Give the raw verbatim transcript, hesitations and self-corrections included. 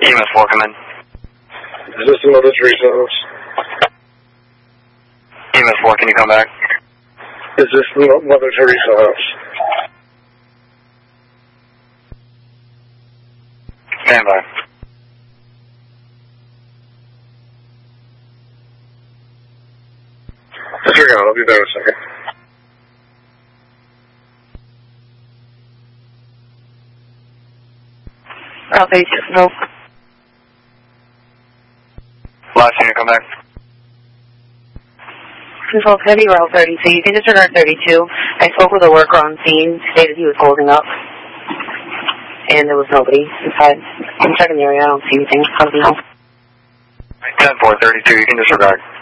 E M S four, come in. Is this the Mother Teresa house? E M S four, can you come back? Is this the Mother Teresa house? Stand by. Disregard, I'll be there in a second. Route thirty-two, no. Last unit, come back. Control Heavy, Route thirty-two. You can disregard thirty-two. I spoke with a worker on scene, stated he was holding up. And there was nobody inside. I'm checking the area, I don't see anything. How do you know? ten four, thirty-two, you can disregard.